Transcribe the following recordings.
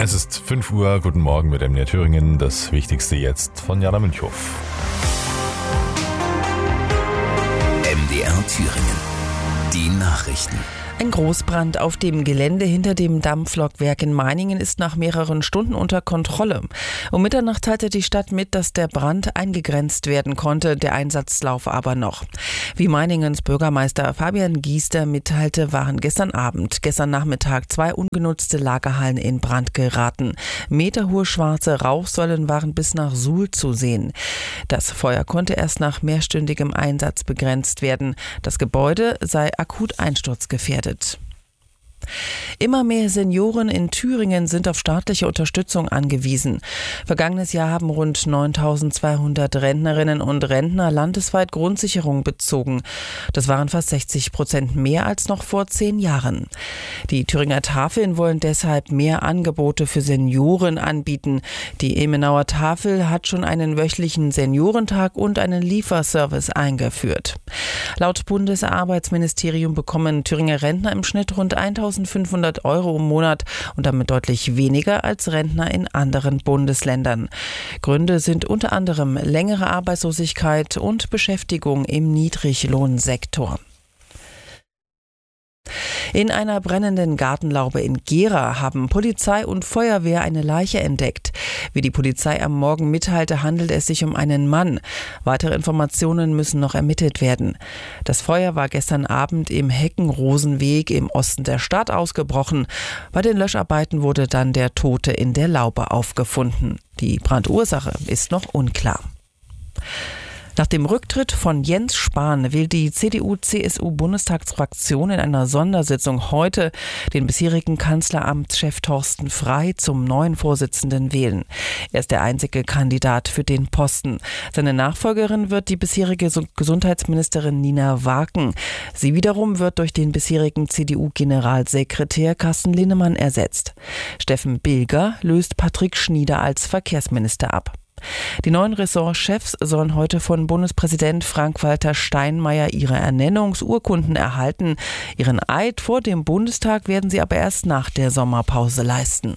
Es ist 5 Uhr, guten Morgen mit MDR Thüringen. Das Wichtigste jetzt von Jana Münchhoff. MDR Thüringen. Die Nachrichten. Ein Großbrand auf dem Gelände hinter dem Dampflokwerk in Meiningen ist nach mehreren Stunden unter Kontrolle. Um Mitternacht teilte die Stadt mit, dass der Brand eingegrenzt werden konnte, der Einsatz laufe aber noch. Wie Meiningens Bürgermeister Fabian Giester mitteilte, waren gestern Nachmittag 2 ungenutzte Lagerhallen in Brand geraten. Meterhohe schwarze Rauchsäulen waren bis nach Suhl zu sehen. Das Feuer konnte erst nach mehrstündigem Einsatz begrenzt werden. Das Gebäude sei akut einsturzgefährdet. Immer mehr Senioren in Thüringen sind auf staatliche Unterstützung angewiesen. Vergangenes Jahr haben rund 9.200 Rentnerinnen und Rentner landesweit Grundsicherung bezogen. Das waren fast 60% mehr als noch vor 10 Jahren. Die Thüringer Tafeln wollen deshalb mehr Angebote für Senioren anbieten. Die Ilmenauer Tafel hat schon einen wöchentlichen Seniorentag und einen Lieferservice eingeführt. Laut Bundesarbeitsministerium bekommen Thüringer Rentner im Schnitt rund 1.500 € im Monat und damit deutlich weniger als Rentner in anderen Bundesländern. Gründe sind unter anderem längere Arbeitslosigkeit und Beschäftigung im Niedriglohnsektor. In einer brennenden Gartenlaube in Gera haben Polizei und Feuerwehr eine Leiche entdeckt. Wie die Polizei am Morgen mitteilte, handelt es sich um einen Mann. Weitere Informationen müssen noch ermittelt werden. Das Feuer war gestern Abend im Heckenrosenweg im Osten der Stadt ausgebrochen. Bei den Löscharbeiten wurde dann der Tote in der Laube aufgefunden. Die Brandursache ist noch unklar. Nach dem Rücktritt von Jens Spahn will die CDU-CSU-Bundestagsfraktion in einer Sondersitzung heute den bisherigen Kanzleramtschef Thorsten Frey zum neuen Vorsitzenden wählen. Er ist der einzige Kandidat für den Posten. Seine Nachfolgerin wird die bisherige Gesundheitsministerin Nina Waken. Sie wiederum wird durch den bisherigen CDU-Generalsekretär Carsten Linnemann ersetzt. Steffen Bilger löst Patrick Schnieder als Verkehrsminister ab. Die neuen Ressortchefs sollen heute von Bundespräsident Frank-Walter Steinmeier ihre Ernennungsurkunden erhalten. Ihren Eid vor dem Bundestag werden sie aber erst nach der Sommerpause leisten.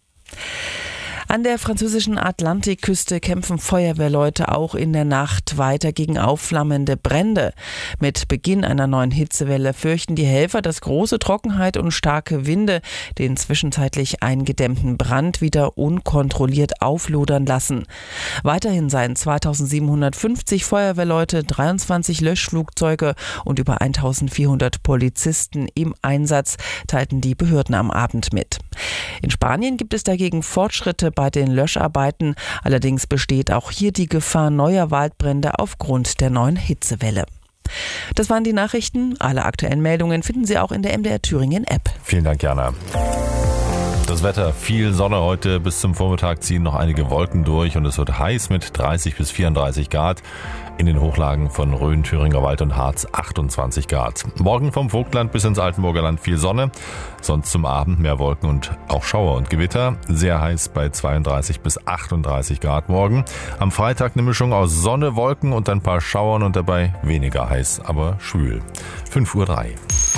An der französischen Atlantikküste kämpfen Feuerwehrleute auch in der Nacht weiter gegen aufflammende Brände. Mit Beginn einer neuen Hitzewelle fürchten die Helfer, dass große Trockenheit und starke Winde den zwischenzeitlich eingedämmten Brand wieder unkontrolliert auflodern lassen. Weiterhin seien 2750 Feuerwehrleute, 23 Löschflugzeuge und über 1400 Polizisten im Einsatz, teilten die Behörden am Abend mit. In Spanien gibt es dagegen Fortschritte bei den Löscharbeiten. Allerdings besteht auch hier die Gefahr neuer Waldbrände aufgrund der neuen Hitzewelle. Das waren die Nachrichten. Alle aktuellen Meldungen finden Sie auch in der MDR Thüringen App. Vielen Dank, Jana. Das Wetter, viel Sonne heute, bis zum Vormittag ziehen noch einige Wolken durch und es wird heiß mit 30 bis 34 Grad. In den Hochlagen von Rhön, Thüringer Wald und Harz 28 Grad. Morgen vom Vogtland bis ins Altenburger Land viel Sonne, sonst zum Abend mehr Wolken und auch Schauer und Gewitter. Sehr heiß bei 32 bis 38 Grad morgen. Am Freitag eine Mischung aus Sonne, Wolken und ein paar Schauern und dabei weniger heiß, aber schwül. 5:03 Uhr.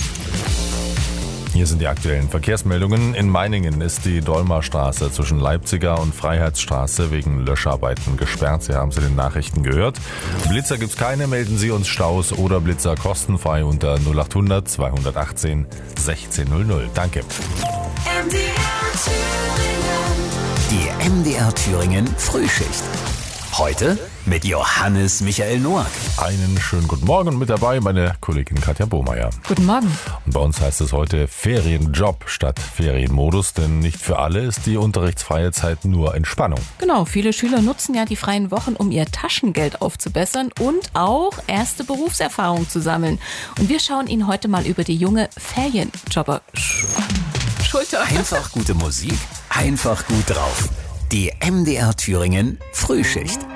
Hier sind die aktuellen Verkehrsmeldungen. In Meiningen ist die Dolmerstraße zwischen Leipziger und Freiheitsstraße wegen Löscharbeiten gesperrt. Sie haben es in den Nachrichten gehört. Blitzer gibt's keine. Melden Sie uns Staus oder Blitzer kostenfrei unter 0800 218 1600. Danke. Die MDR Thüringen Frühschicht. Heute mit Johannes Michael Noack. Einen schönen guten Morgen, mit dabei meine Kollegin Katja Bohmeier. Guten Morgen. Und bei uns heißt es heute Ferienjob statt Ferienmodus, denn nicht für alle ist die unterrichtsfreie Zeit nur Entspannung. Genau, viele Schüler nutzen ja die freien Wochen, um ihr Taschengeld aufzubessern und auch erste Berufserfahrung zu sammeln. Und wir schauen Ihnen heute mal über die junge Ferienjobber Schulter. Einfach gute Musik, einfach gut drauf. Die MDR Thüringen Frühschicht.